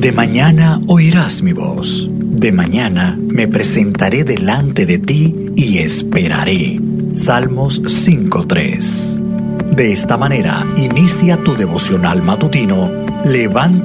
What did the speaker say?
De mañana oirás mi voz. De mañana me presentaré delante de ti y esperaré. Salmos 5:3. De esta manera inicia tu devocional matutino. Levanta